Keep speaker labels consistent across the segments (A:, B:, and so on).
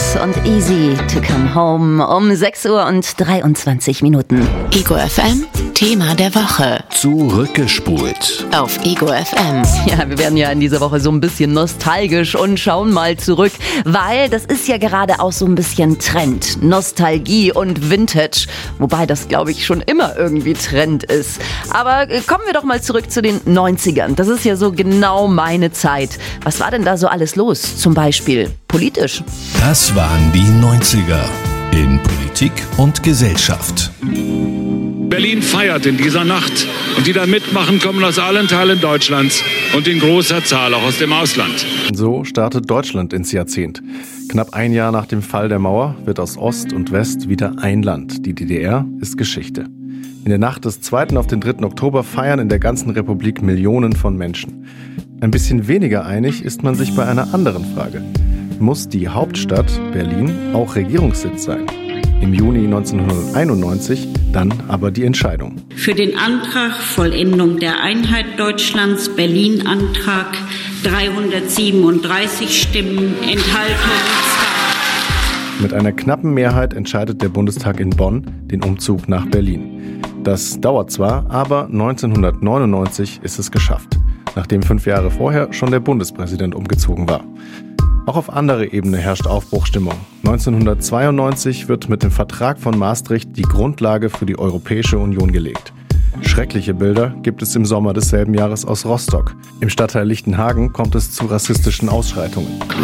A: und Easy to Come Home um 6:23 Uhr.
B: Ego FM, Thema der Woche.
C: Zurückgespult.
B: Auf Ego FM.
A: Ja, wir werden ja in dieser Woche so ein bisschen nostalgisch und schauen mal zurück, weil das ist ja gerade auch so ein bisschen Trend. Nostalgie und Vintage. Wobei das, glaube ich, schon immer irgendwie Trend ist. Aber kommen wir doch mal zurück zu den 90ern. Das ist ja so genau meine Zeit. Was war denn da so alles los? Zum Beispiel politisch.
C: Das waren die 90er in Politik und Gesellschaft.
D: Berlin feiert in dieser Nacht und die da mitmachen, kommen aus allen Teilen Deutschlands und in großer Zahl auch aus dem Ausland.
E: So startet Deutschland ins Jahrzehnt. Knapp ein Jahr nach dem Fall der Mauer wird aus Ost und West wieder ein Land. Die DDR ist Geschichte. In der Nacht des 2. auf den 3. Oktober feiern in der ganzen Republik Millionen von Menschen. Ein bisschen weniger einig ist man sich bei einer anderen Frage. Muss die Hauptstadt Berlin auch Regierungssitz sein? Im Juni 1991 dann aber die Entscheidung.
F: Für den Antrag Vollendung der Einheit Deutschlands, Berlin-Antrag 337 Stimmen, Enthaltung 2.
E: Mit einer knappen Mehrheit entscheidet der Bundestag in Bonn den Umzug nach Berlin. Das dauert zwar, aber 1999 ist es geschafft, nachdem 5 Jahre vorher schon der Bundespräsident umgezogen war. Auch auf anderer Ebene herrscht Aufbruchstimmung. 1992 wird mit dem Vertrag von Maastricht die Grundlage für die Europäische Union gelegt. Schreckliche Bilder gibt es im Sommer desselben Jahres aus Rostock. Im Stadtteil Lichtenhagen kommt es zu rassistischen Ausschreitungen.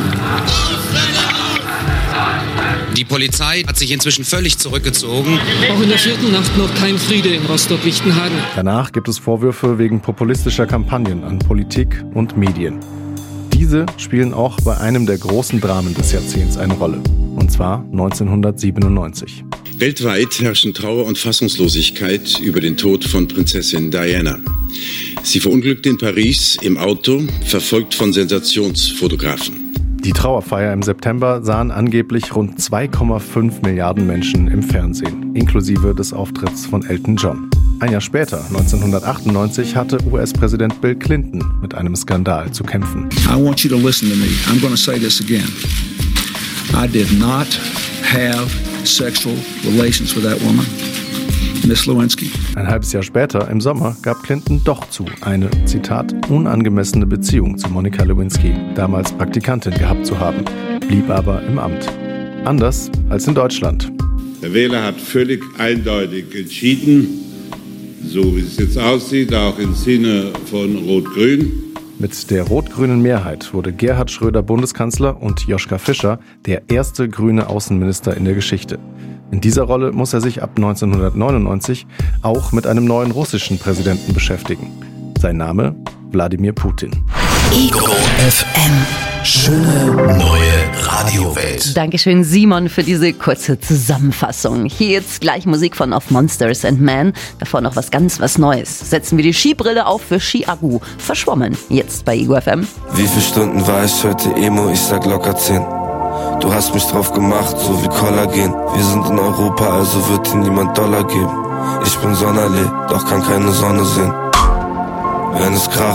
G: Die Polizei hat sich inzwischen völlig zurückgezogen.
H: Auch in der 4. Nacht noch kein Friede in Rostock-Lichtenhagen.
E: Danach gibt es Vorwürfe wegen populistischer Kampagnen an Politik und Medien. Diese spielen auch bei einem der großen Dramen des Jahrzehnts eine Rolle. Und zwar 1997.
I: Weltweit herrschen Trauer und Fassungslosigkeit über den Tod von Prinzessin Diana. Sie verunglückte in Paris im Auto, verfolgt von Sensationsfotografen.
E: Die Trauerfeier im September sahen angeblich rund 2,5 Milliarden Menschen im Fernsehen, inklusive des Auftritts von Elton John. Ein Jahr später, 1998, hatte US-Präsident Bill Clinton mit einem Skandal zu kämpfen.
J: I want you to listen to me. I'm going to say this again. I did not have sexual relations with that woman, Miss Lewinsky.
E: Ein halbes Jahr später, im Sommer, gab Clinton doch zu, eine, Zitat, unangemessene Beziehung zu Monica Lewinsky, damals Praktikantin, gehabt zu haben, blieb aber im Amt. Anders als in Deutschland.
K: Der Wähler hat völlig eindeutig entschieden, so wie es jetzt aussieht, auch im Sinne von Rot-Grün.
E: Mit der rot-grünen Mehrheit wurde Gerhard Schröder Bundeskanzler und Joschka Fischer der erste grüne Außenminister in der Geschichte. In dieser Rolle muss er sich ab 1999 auch mit einem neuen russischen Präsidenten beschäftigen. Sein Name: Wladimir Putin.
C: Ego FM. Schöne neue Radiowelt.
A: Dankeschön, Simon, für diese kurze Zusammenfassung. Hier jetzt gleich Musik von Of Monsters and Men. Davor noch was Neues. Setzen wir die Skibrille auf für Ski-Agu. Verschwommen. Jetzt bei Ego FM.
L: Wie viele Stunden war ich heute Emo? Ich sag locker 10. Du hast mich drauf gemacht, so wie Kollagen. Wir sind in Europa, also wird dir niemand Dollar geben. Ich bin Sonderlee, doch kann keine Sonne sehen. Wenn es kracht,